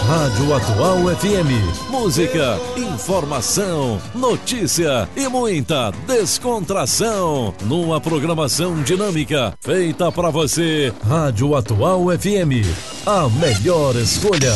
Rádio Atual FM. Música, informação, notícia e muita descontração. Numa programação dinâmica feita para você. Rádio Atual FM. A melhor escolha.